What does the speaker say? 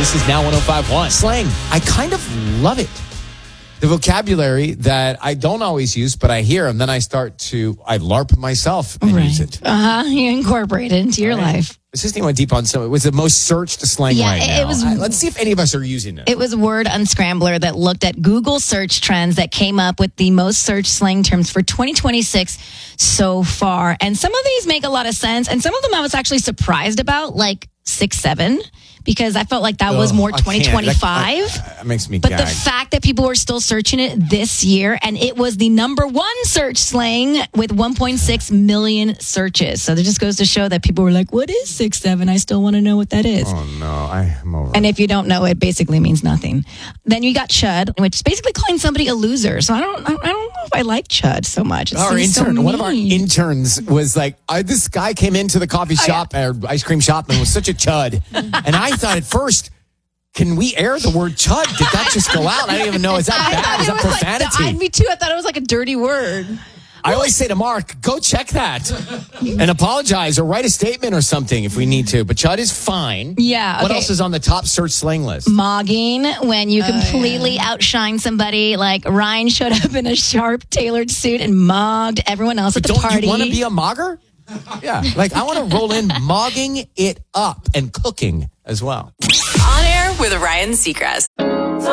This is Now 105.1. Slang. I kind of love it. The vocabulary that I don't always use, but I hear, and then I LARP myself and use it. You incorporate it into your life. This isn't went deep on some. It was the most searched slang right now. It was, let's see if any of us are using it. It was Word Unscrambler that looked at Google search trends that came up with the most searched slang terms for 2026 so far. And some of these make a lot of sense, and some of them I was actually surprised about, like 6'7", because I felt like that was more 2025. That makes me But gag. the fact that people were still searching it this year, and it was the number one search slang with 1.6 million searches. So that just goes to show that people were like, what is 6'7"? I still want to know what that is. Oh, no. I'm over And if you don't know, it basically means nothing. Then you got chud, which is basically calling somebody a loser. So I don't know if I like chud so much. One of our interns was like, this guy came into the coffee shop or ice cream shop and was such a chud. And I thought at first, can we air the word chud? Did that just go out? I don't even know. Is that bad? Is that profanity? Me too. I thought it was like a dirty word. I always say to Mark, go check that and apologize or write a statement or something if we need to. But chud is fine. Yeah. What else is on the top search slang list? Mogging, when you completely outshine somebody. Like Ryan showed up in a sharp tailored suit and mogged everyone else at the party. Don't you want to be a mogger? Yeah. Like I want to roll in mogging it up and cooking as well. On air with Ryan Seacrest.